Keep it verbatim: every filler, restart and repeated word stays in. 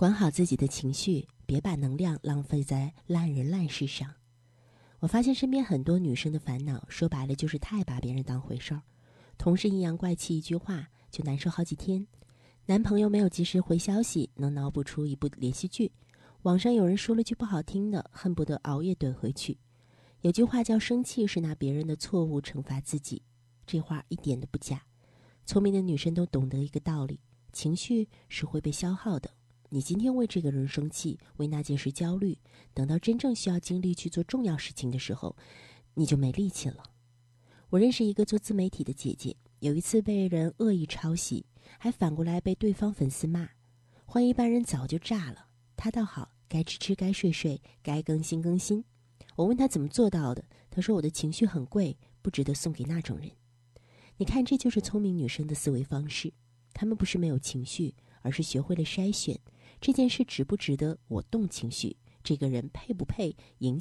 管好自己的情绪，别把能量浪费在烂人烂事上。我发现身边很多女生的烦恼，说白了就是太把别人当回事儿。同事阴阳怪气一句话就难受好几天，男朋友没有及时回消息，能脑补出一部连续剧。网上有人说了句不好听的，恨不得熬夜怼回去。有句话叫生气是拿别人的错误惩罚自己，这话一点都不假。聪明的女生都懂得一个道理，情绪是会被消耗的。你今天为这个人生气，为那件事焦虑，等到真正需要精力去做重要事情的时候，你就没力气了。我认识一个做自媒体的姐姐，有一次被人恶意抄袭，还反过来被对方粉丝骂，换一般人早就炸了。她倒好，该吃吃，该睡睡，该更新更新。我问她怎么做到的，她说我的情绪很贵，不值得送给那种人。你看，这就是聪明女生的思维方式。她们不是没有情绪，而是学会了筛选这件事值不值得我动情绪，这个人配不配影